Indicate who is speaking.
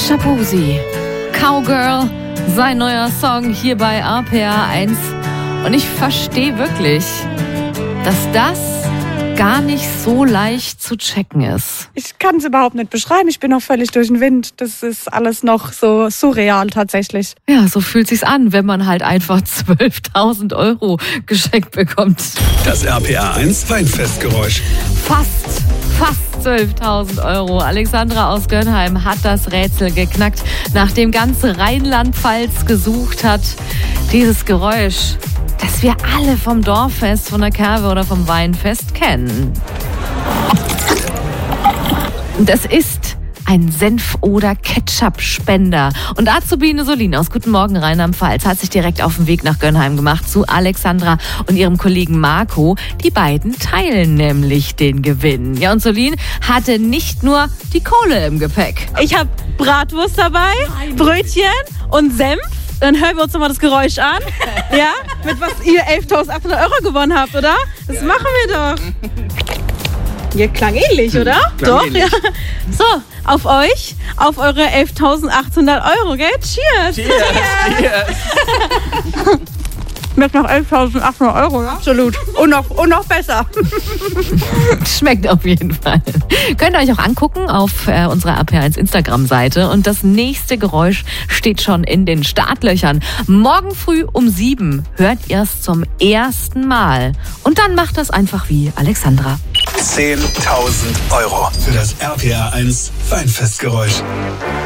Speaker 1: Shaboozey, Cowgirl, sein neuer Song hier bei RPA 1. Und ich verstehe wirklich, dass das gar nicht so leicht zu checken ist.
Speaker 2: Ich kann es überhaupt nicht beschreiben. Ich bin noch völlig durch den Wind. Das ist alles noch so surreal tatsächlich.
Speaker 1: Ja, so fühlt sich's an, wenn man halt einfach 12.000 € geschenkt bekommt.
Speaker 3: Das RPA 1 Weinfestgeräusch.
Speaker 1: Fast 12.000 €. Alexandra aus Gönnheim hat das Rätsel geknackt, nachdem ganz Rheinland-Pfalz gesucht hat. Dieses Geräusch, das wir alle vom Dorffest, von der Kerwe oder vom Weinfest kennen. Das ist ein Senf- oder Ketchup-Spender. Und Azubine Solin aus Guten Morgen Rheinland-Pfalz hat sich direkt auf den Weg nach Gönnheim gemacht zu Alexandra und ihrem Kollegen Marco. Die beiden teilen nämlich den Gewinn. Ja, und Solin hatte nicht nur die Kohle im Gepäck.
Speaker 4: Ich habe Bratwurst dabei, Brötchen und Senf. Dann hören wir uns nochmal das Geräusch an. Ja, mit was ihr 11.800 € gewonnen habt, oder? Das machen wir doch. Ihr klang ähnlich, oder? Doch, ja. So, auf euch, auf eure 11.800 €, gell? Cheers!
Speaker 3: Cheers!
Speaker 2: Schmeckt nach 11.800 €, ja? Absolut. Und noch besser.
Speaker 1: Schmeckt auf jeden Fall. Könnt ihr euch auch angucken auf unserer RPA1 Instagram-Seite. Und das nächste Geräusch steht schon in den Startlöchern. Morgen früh um 7 hört ihr es zum ersten Mal. Und dann macht das einfach wie Alexandra.
Speaker 3: 10.000 € für das RPA 1 Weinfestgeräusch.